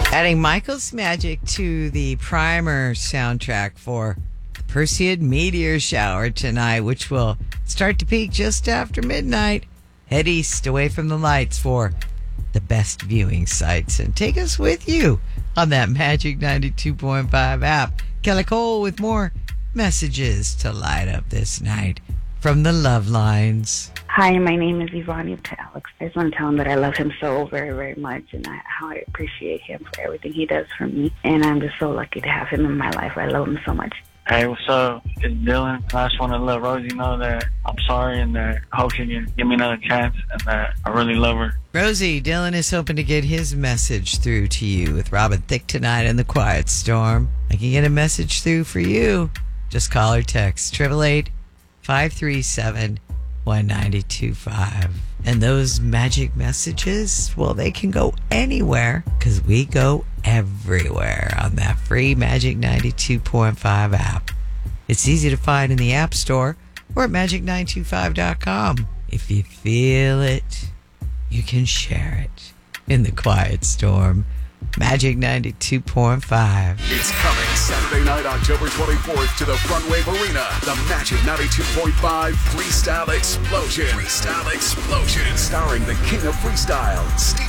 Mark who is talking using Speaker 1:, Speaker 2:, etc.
Speaker 1: Adding Michael's Magic to the primer soundtrack for the Perseid Meteor Shower tonight, which will start to peak just after midnight. Head east away from the lights for the best viewing sites and take us with you on that Magic 92.5 app. Kelly Cole with more messages to light up this night from the Love Lines.
Speaker 2: Hi, my name is Ivani to Alex. I just want to tell him that I love him so very, very much and how I appreciate him for everything he does for me. And I'm just so lucky to have him in my life. I love him so much.
Speaker 3: Hey, what's up? It's Dylan. I just want to let Rosie know that I'm sorry and that I hope she can give me another chance and that I really love her.
Speaker 1: Rosie, Dylan is hoping to get his message through to you with Robin Thicke tonight in the Quiet Storm. I can get a message through for you. Just call or text 888-537-1925. And those magic messages, well, they can go anywhere because we go everywhere on that free Magic 92.5 app. It's easy to find in the App Store or at magic925.com. If you feel it, you can share it in the Quiet Storm. Magic 92.5.
Speaker 4: It's coming Saturday night, October 24th to the Front Wave Arena. The Magic 92.5 Freestyle Explosion. Freestyle Explosion. Starring the King of Freestyle, Steve